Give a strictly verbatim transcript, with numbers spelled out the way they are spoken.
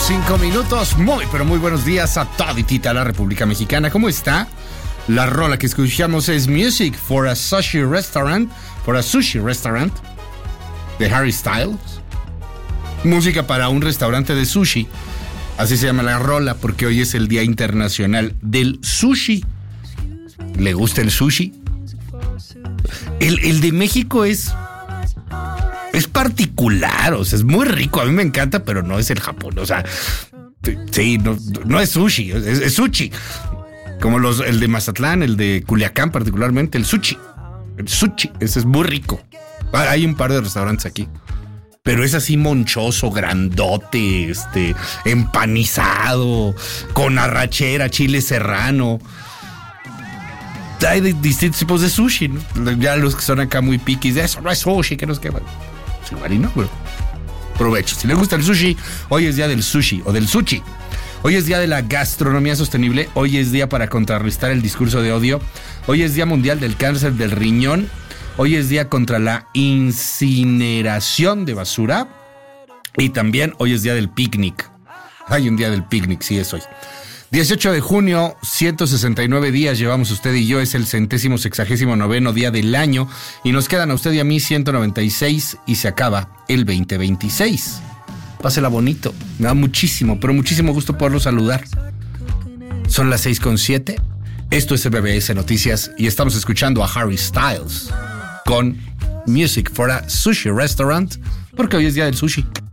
Cinco minutos. Muy, pero muy buenos días a toditita la República Mexicana. ¿Cómo está? La rola que escuchamos es Music for a Sushi Restaurant, for a Sushi Restaurant, de Harry Styles. Música para un restaurante de sushi. Así se llama la rola porque hoy es el Día Internacional del Sushi. ¿Le gusta el sushi? El, el de México es... Es particular, o sea, es muy rico. A mí me encanta, pero no es el Japón. O sea, sí, no, no es sushi, es, es sushi. Como los, el de Mazatlán, el de Culiacán particularmente, el sushi. El sushi, ese es muy rico. Hay un par de restaurantes aquí. Pero es así monchoso, grandote, este, empanizado, con arrachera, chile serrano. Hay de distintos tipos de sushi, ¿no? Ya los que son acá muy piquis, de eso no es sushi, que nos queda. Igual y no, pero provecho. Si le gusta el sushi, hoy es día del sushi o del sushi. Hoy es día de la gastronomía sostenible. Hoy es día para contrarrestar el discurso de odio. Hoy es día mundial del cáncer del riñón. Hoy es día contra la incineración de basura. Y también hoy es día del picnic. Hay un día del picnic, sí es hoy. dieciocho de junio, ciento sesenta y nueve días llevamos usted y yo, es el centésimo sexagésimo noveno día del año y nos quedan a usted y a mí ciento noventa y seis y se acaba el veinte veintiséis. Pásela bonito, me da muchísimo, pero muchísimo gusto poderlo saludar. Son las seis con siete, esto es M B S Noticias y estamos escuchando a Harry Styles con Music for a Sushi Restaurant porque hoy es día del sushi.